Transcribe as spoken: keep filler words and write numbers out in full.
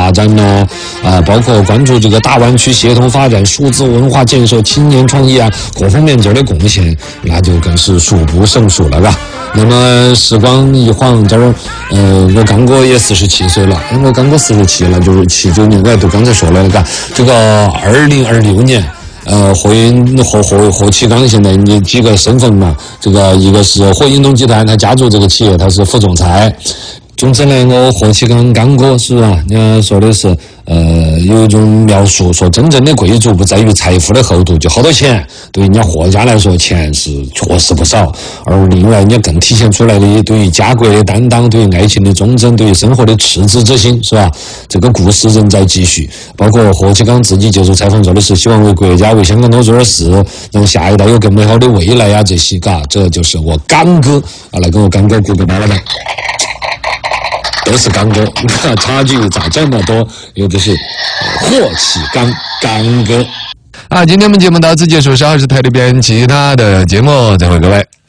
发展咯，啊，包括关注这个大湾区协同发展、数字文化建设、青年创业啊各方面做的贡献，那就更是数不胜数了，嘎。那么时光一晃，这儿呃，我刚哥也四十七岁了，我刚哥四十七了，就是七九年，我都刚才说了，嘎，这个二零二六年。呃，霍英霍霍霍启刚现在你几个身份嘛？这个一个是霍英东集团，他家族这个企业，他是副总裁。总之呢，我霍启刚刚哥是吧？人家说的是，呃，有一种描述说，真正的贵族不在于财富的厚度，就好多钱。对人家霍家来说，钱是确实不少。而另外，人家更体现出来的对于家国的担当，对于爱情的忠贞，对于生活的赤子之心，是吧？这个故事仍在继续。包括霍启刚自己接受采访说的是，希望为国家、为香港多做点事，让下一代有更美好的未来呀、啊，这些，嘎，这就是我刚哥啊，来跟我刚哥鼓个掌了吧。都是刚哥，差距咋这么多？有的是霍启刚刚哥。 啊，今天我们节目到此结束，稍后是台里边其他的节目，再会各位。